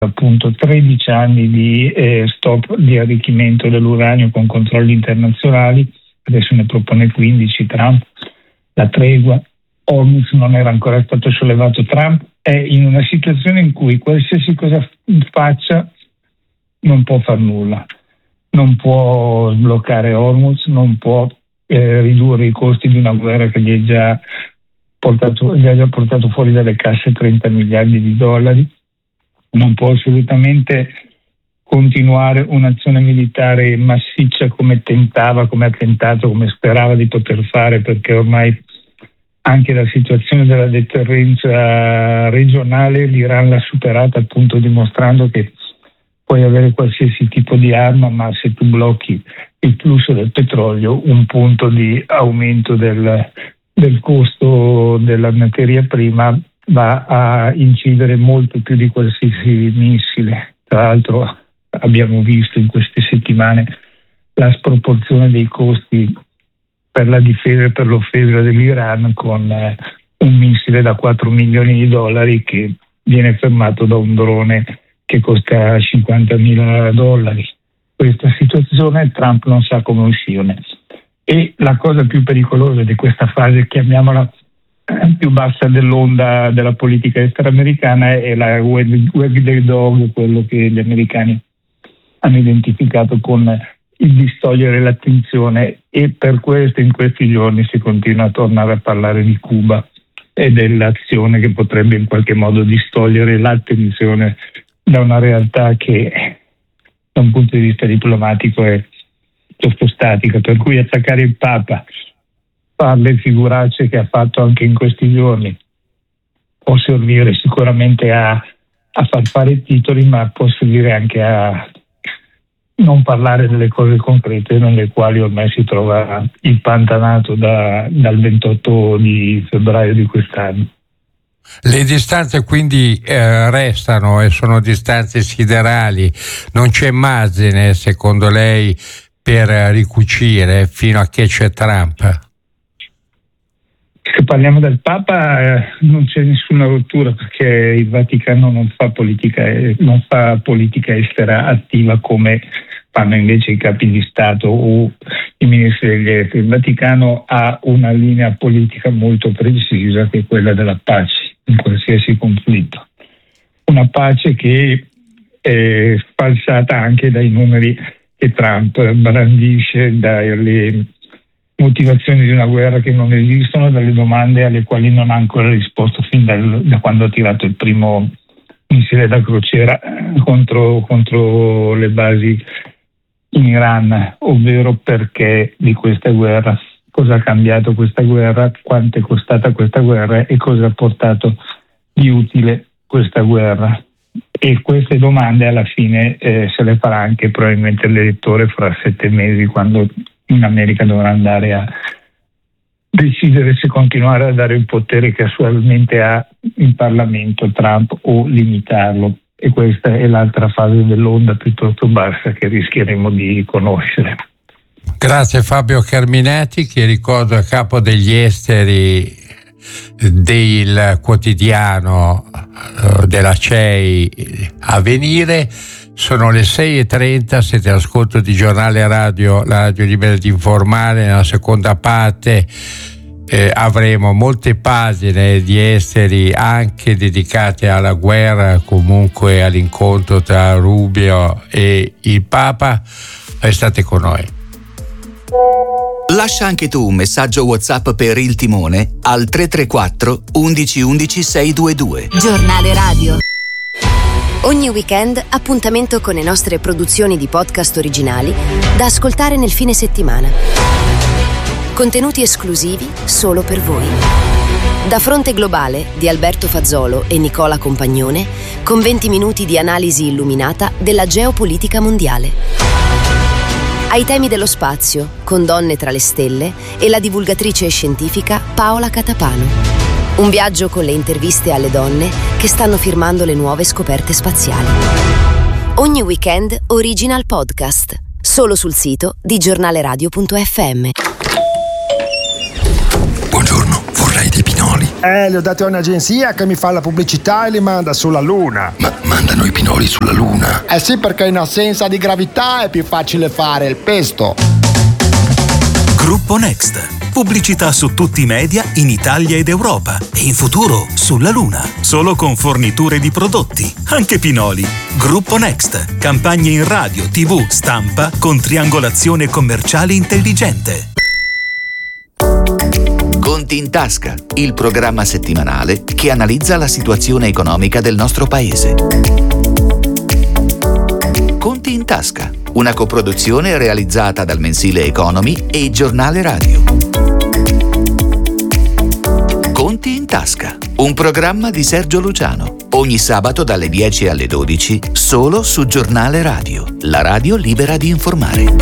appunto 13 anni di stop di arricchimento dell'uranio con controlli internazionali, adesso ne propone 15 Trump, la tregua, Hormuz non era ancora stato sollevato. Trump è in una situazione in cui qualsiasi cosa faccia non può far nulla, non può bloccare Hormuz, non può ridurre i costi di una guerra che gli ha già portato fuori dalle casse 30 miliardi di dollari, non può assolutamente continuare un'azione militare massiccia come tentava, come ha tentato, come sperava di poter fare, perché ormai anche la situazione della deterrenza regionale l'Iran l'ha superata, appunto dimostrando che puoi avere qualsiasi tipo di arma, ma se tu blocchi il flusso del petrolio, un punto di aumento del costo della materia prima va a incidere molto più di qualsiasi missile. Tra l'altro abbiamo visto in queste settimane la sproporzione dei costi per la difesa e per l'offesa dell'Iran, con un missile da 4 milioni di dollari che viene fermato da un drone che costa 50.000 dollari. Questa situazione Trump non sa come uscirne. E la cosa più pericolosa di questa fase, chiamiamola più bassa dell'onda della politica estera americana, è la wag the dog, quello che gli americani hanno identificato con il distogliere l'attenzione, e per questo in questi giorni si continua a tornare a parlare di Cuba e dell'azione che potrebbe in qualche modo distogliere l'attenzione da una realtà che da un punto di vista diplomatico è piuttosto statica, per cui attaccare il Papa, fare le figuracce che ha fatto anche in questi giorni, può servire sicuramente a far fare titoli, ma può servire anche a non parlare delle cose concrete nelle quali ormai si trova impantanato dal 28 di febbraio di quest'anno. Le distanze quindi restano e sono distanze siderali, non c'è margine secondo lei per ricucire fino a che c'è Trump? Se parliamo del Papa non c'è nessuna rottura, perché il Vaticano non fa politica estera attiva come fanno invece i capi di Stato o i ministri degli esteri. Il Vaticano ha una linea politica molto precisa, che è quella della pace in qualsiasi conflitto. Una pace che è falsata anche dai numeri che Trump brandisce, dalle motivazioni di una guerra che non esistono, dalle domande alle quali non ha ancora risposto fin da quando ha tirato il primo missile da crociera contro le basi in Iran, ovvero perché di questa guerra, cosa ha cambiato questa guerra, quanto è costata questa guerra e cosa ha portato di utile questa guerra. E queste domande alla fine se le farà anche probabilmente l'elettore fra 7 mesi, quando in America dovrà andare a decidere se continuare a dare il potere che attualmente ha in Parlamento Trump o limitarlo. E questa è l'altra fase dell'onda piuttosto bassa che rischieremo di conoscere. Grazie Fabio Carminetti, che ricordo a capo degli esteri del quotidiano della CEI Avvenire. Sono le 6:30, siete all'ascolto di Giornale Radio, la radio libera di informare. Nella seconda parte avremo molte pagine di esteri anche dedicate alla guerra, comunque all'incontro tra Rubio e il Papa. Restate con noi. Lascia anche tu un messaggio WhatsApp per il timone al 334 11 11 622. Giornale Radio. Ogni weekend appuntamento con le nostre produzioni di podcast originali da ascoltare nel fine settimana. Contenuti esclusivi solo per voi. Da Fronte Globale di Alberto Fazzolo e Nicola Compagnone, con 20 minuti di analisi illuminata della geopolitica mondiale. Ai temi dello spazio, con Donne tra le stelle e la divulgatrice scientifica Paola Catapano. Un viaggio con le interviste alle donne che stanno firmando le nuove scoperte spaziali. Ogni weekend original podcast, solo sul sito di giornaleradio.fm. Buongiorno, vorrei dei pinoli. Li ho dati a un'agenzia che mi fa la pubblicità e li manda sulla Luna. Ma mandano i pinoli sulla Luna? Sì, perché in assenza di gravità è più facile fare il pesto. Gruppo Next. Pubblicità su tutti i media in Italia ed Europa e in futuro sulla Luna. Solo con forniture di prodotti, anche pinoli. Gruppo Next. Campagne in radio, TV, stampa con triangolazione commerciale intelligente. Conti in tasca, il programma settimanale che analizza la situazione economica del nostro paese. Conti in tasca, una coproduzione realizzata dal mensile Economy e Giornale Radio. Conti in tasca, un programma di Sergio Luciano, ogni sabato dalle 10 alle 12, solo su Giornale Radio, la radio libera di informare.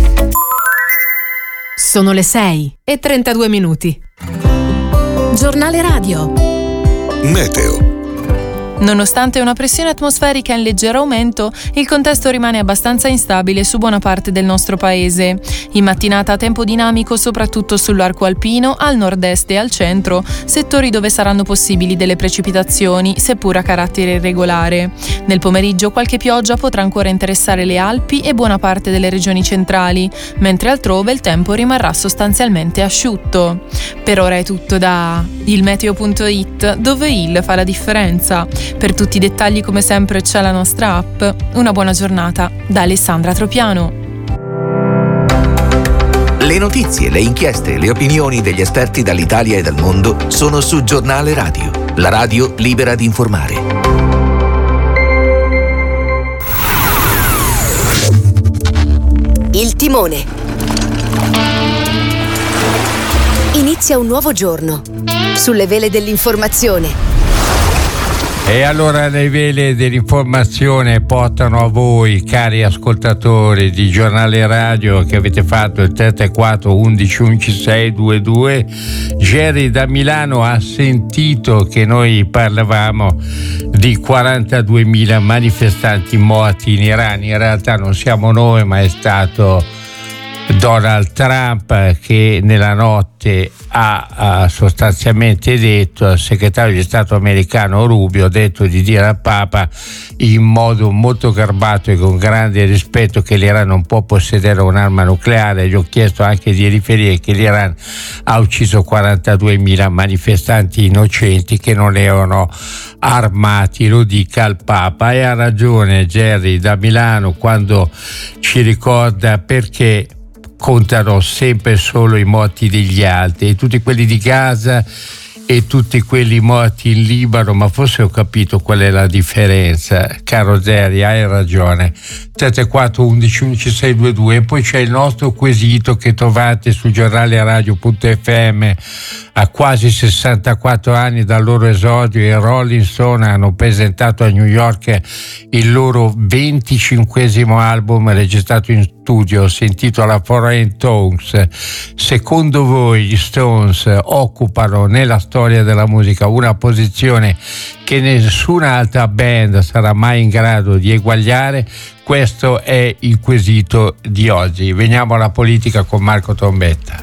Sono le 6:32. Giornale Radio. Meteo. Nonostante una pressione atmosferica in leggero aumento, il contesto rimane abbastanza instabile su buona parte del nostro paese. In mattinata tempo dinamico soprattutto sull'arco alpino, al nord-est e al centro, settori dove saranno possibili delle precipitazioni, seppur a carattere irregolare. Nel pomeriggio qualche pioggia potrà ancora interessare le Alpi e buona parte delle regioni centrali, mentre altrove il tempo rimarrà sostanzialmente asciutto. Per ora è tutto da ilmeteo.it, dove il fa la differenza. Per tutti i dettagli come sempre c'è la nostra app. Una buona giornata da Alessandra Tropiano. Le notizie, le inchieste e le opinioni degli esperti dall'Italia e dal mondo sono su Giornale Radio, la radio libera di informare. Il timone. Inizia un nuovo giorno sulle vele dell'informazione. E allora le vele dell'informazione portano a voi, cari ascoltatori di Giornale Radio, che avete fatto il 334 11 11 622. Jerry da Milano ha sentito che noi parlavamo di 42.000 manifestanti morti in Iran. In realtà non siamo noi, ma è stato Donald Trump che nella notte ha sostanzialmente detto al segretario di Stato americano Rubio, ha detto di dire al Papa in modo molto garbato e con grande rispetto che l'Iran non può possedere un'arma nucleare. Gli ho chiesto anche di riferire che l'Iran ha ucciso 42.000 manifestanti innocenti che non erano armati, lo dica al Papa. E ha ragione Jerry da Milano quando ci ricorda perché contano sempre solo i morti degli altri, e tutti quelli di Gaza e tutti quelli morti in Libano, ma forse ho capito qual è la differenza, caro Zeri, hai ragione. 334 11 11 622. E poi c'è il nostro quesito che trovate su giornaleradio.fm. A quasi 64 anni dal loro esordio, i Rolling Stone hanno presentato a New York il loro 25esimo album registrato in studio, si intitola Foreign Tongues. Secondo voi gli Stones occupano nella storia della musica una posizione che nessuna altra band sarà mai in grado di eguagliare? Questo è il quesito di oggi. Veniamo alla politica con Marco Trombetta.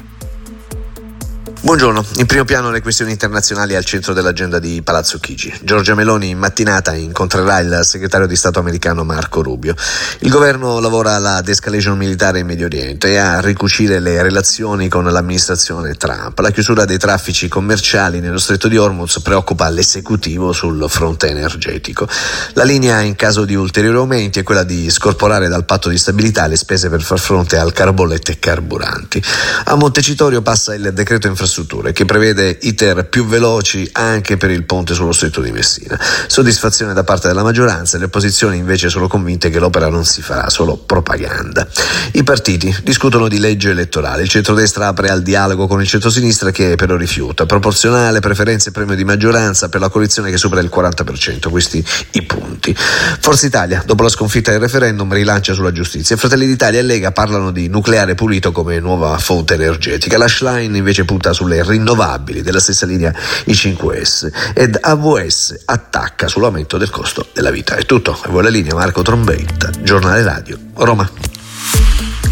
Buongiorno, in primo piano le questioni internazionali al centro dell'agenda di Palazzo Chigi. Giorgia Meloni in mattinata incontrerà il segretario di Stato americano Marco Rubio. Il governo lavora alla de-escalation militare in Medio Oriente e a ricucire le relazioni con l'amministrazione Trump. La chiusura dei traffici commerciali nello stretto di Hormuz preoccupa l'esecutivo sul fronte energetico. La linea in caso di ulteriori aumenti è quella di scorporare dal patto di stabilità le spese per far fronte al caro bollette e carburanti. A Montecitorio passa il decreto infrastrutture che prevede iter più veloci anche per il ponte sullo stretto di Messina. Soddisfazione da parte della maggioranza, le opposizioni invece sono convinte che l'opera non si farà, solo propaganda. I partiti discutono di legge elettorale, il centrodestra apre al dialogo con il centrosinistra che però rifiuta, proporzionale, preferenze e premio di maggioranza per la coalizione che supera il 40%, questi i punti. Forza Italia, dopo la sconfitta del referendum, rilancia sulla giustizia. Fratelli d'Italia e Lega parlano di nucleare pulito come nuova fonte energetica. La Schlein invece punta sulle rinnovabili, della stessa linea i 5S, ed AWS attacca sull'aumento del costo della vita. È tutto, a voi la linea Marco Trombetta, Giornale Radio, Roma.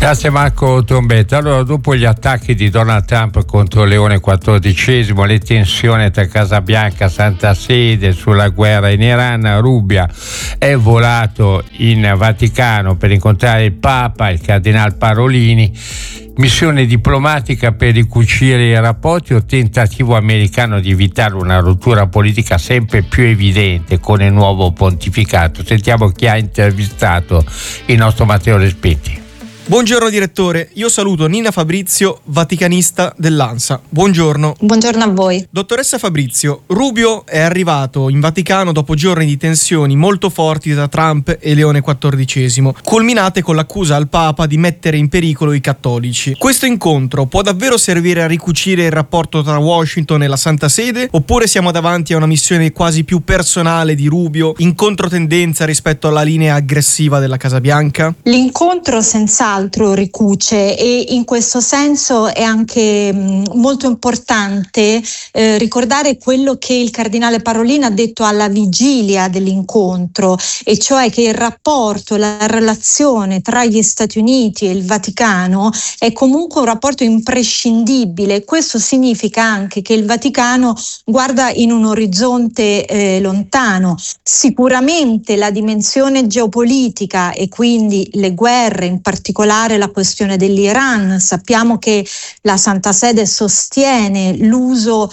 Grazie Marco Trombetta. Allora, dopo gli attacchi di Donald Trump contro Leone XIV, le tensioni tra Casa Bianca e Santa Sede sulla guerra in Iran, Rubio è volato in Vaticano per incontrare il Papa, il Cardinal Parolini. Missione diplomatica per ricucire i rapporti o tentativo americano di evitare una rottura politica sempre più evidente con il nuovo pontificato? Sentiamo chi ha intervistato il nostro Matteo Respinti. Buongiorno direttore, io saluto Nina Fabrizio, vaticanista dell'ANSA. Buongiorno. Buongiorno a voi. Dottoressa Fabrizio, Rubio è arrivato in Vaticano dopo giorni di tensioni molto forti tra Trump e Leone XIV, culminate con l'accusa al Papa di mettere in pericolo i cattolici. Questo incontro può davvero servire a ricucire il rapporto tra Washington e la Santa Sede, oppure siamo davanti a una missione quasi più personale di Rubio, in controtendenza rispetto alla linea aggressiva della Casa Bianca? L'incontro senz'altro ricuce, e in questo senso è anche molto importante ricordare quello che il cardinale Parolin ha detto alla vigilia dell'incontro, e cioè che il rapporto, la relazione tra gli Stati Uniti e il Vaticano è comunque un rapporto imprescindibile. Questo significa anche che il Vaticano guarda in un orizzonte lontano. Sicuramente la dimensione geopolitica, e quindi le guerre, in particolare la questione dell'Iran. Sappiamo che la Santa Sede sostiene l'uso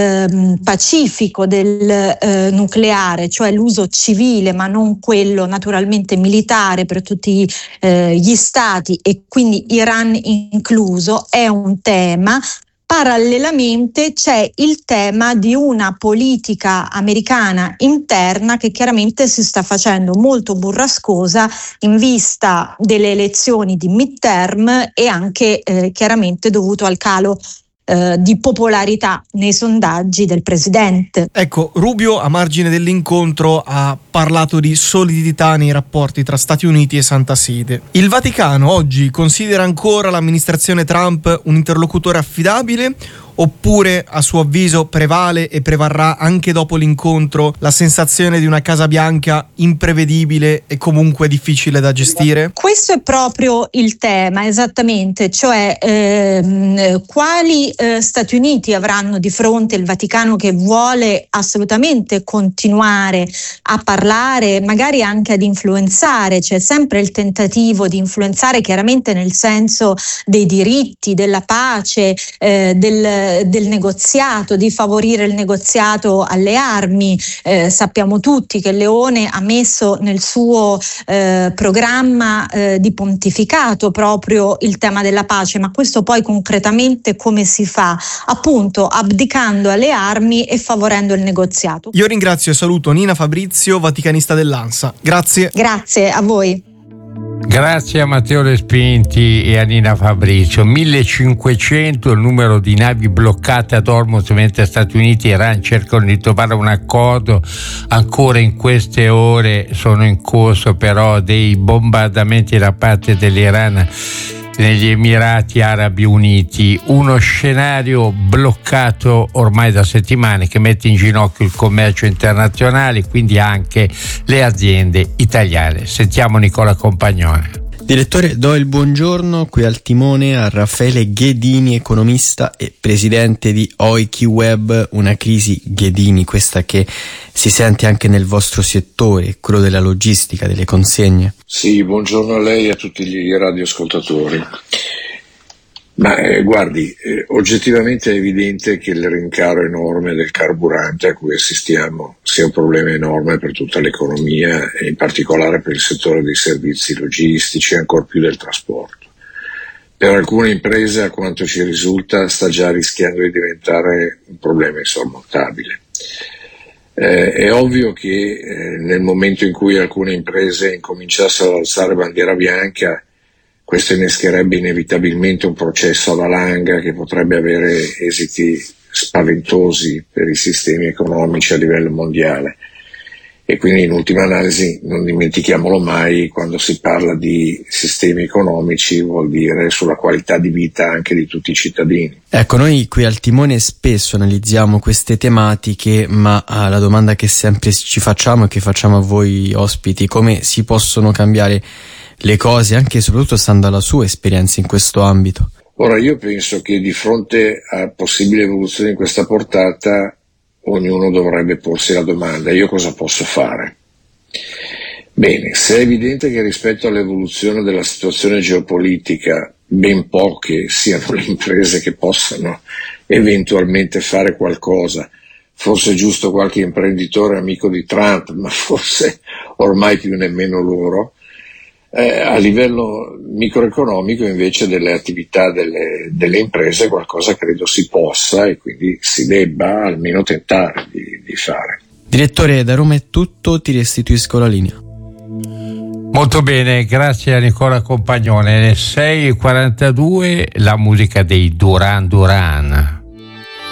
pacifico del nucleare, cioè l'uso civile ma non quello naturalmente militare per tutti gli stati, e quindi Iran incluso, è un tema. Parallelamente c'è il tema di una politica americana interna che chiaramente si sta facendo molto burrascosa in vista delle elezioni di midterm, e anche chiaramente dovuto al calo di popolarità nei sondaggi del presidente. Ecco, Rubio a margine dell'incontro ha parlato di solidità nei rapporti tra Stati Uniti e Santa Sede. Il Vaticano oggi considera ancora l'amministrazione Trump un interlocutore affidabile, oppure a suo avviso prevale e prevarrà anche dopo l'incontro la sensazione di una Casa Bianca imprevedibile e comunque difficile da gestire? Questo è proprio il tema, esattamente, cioè quali Stati Uniti avranno di fronte il Vaticano, che vuole assolutamente continuare a parlare, magari anche ad influenzare. C'è sempre il tentativo di influenzare, chiaramente nel senso dei diritti, della pace, del negoziato, di favorire il negoziato alle armi. Sappiamo tutti che Leone ha messo nel suo programma di pontificato proprio il tema della pace, ma questo poi concretamente come si fa? Appunto abdicando alle armi e favorendo il negoziato. Io ringrazio e saluto Nina Fabrizio, vaticanista dell'ANSA. Grazie. Grazie a voi. Grazie a Matteo Respinti e a Nina Fabrizio. 1500 il numero di navi bloccate ad Hormuz mentre Stati Uniti e Iran cercano di trovare un accordo. Ancora in queste ore sono in corso però dei bombardamenti da parte dell'Iran negli Emirati Arabi Uniti, uno scenario bloccato ormai da settimane che mette in ginocchio il commercio internazionale, quindi anche le aziende italiane. Sentiamo Nicola Compagnone. Direttore, do il buongiorno qui al timone a Raffaele Ghedini, economista e presidente di Oiki Web. Una crisi, Ghedini, questa che si sente anche nel vostro settore, quello della logistica, delle consegne. Sì, buongiorno a lei e a tutti gli radioascoltatori. Ma guardi, oggettivamente è evidente che il rincaro enorme del carburante a cui assistiamo sia un problema enorme per tutta l'economia e in particolare per il settore dei servizi logistici e ancor più del trasporto. Per alcune imprese, a quanto ci risulta, sta già rischiando di diventare un problema insormontabile. È ovvio che nel momento in cui alcune imprese incominciassero ad alzare bandiera bianca, questo innescherebbe inevitabilmente un processo a valanga che potrebbe avere esiti spaventosi per i sistemi economici a livello mondiale. E quindi in ultima analisi, non dimentichiamolo mai, quando si parla di sistemi economici vuol dire sulla qualità di vita anche di tutti i cittadini. Ecco, noi qui al timone spesso analizziamo queste tematiche, ma la domanda che sempre ci facciamo e che facciamo a voi ospiti: come si possono cambiare le cose, anche e soprattutto stando alla sua esperienza in questo ambito? Ora, io penso che di fronte a possibili evoluzioni di questa portata ognuno dovrebbe porsi la domanda: io cosa posso fare? Bene, se è evidente che rispetto all'evoluzione della situazione geopolitica ben poche siano le imprese che possano eventualmente fare qualcosa, forse è giusto qualche imprenditore amico di Trump, ma forse ormai più nemmeno loro, a livello microeconomico invece delle attività delle imprese qualcosa credo si possa e quindi si debba almeno tentare di fare. Direttore, da Roma è tutto, ti restituisco la linea. Molto bene, grazie a Nicola Compagnone. 6:42, la musica dei Duran Duran.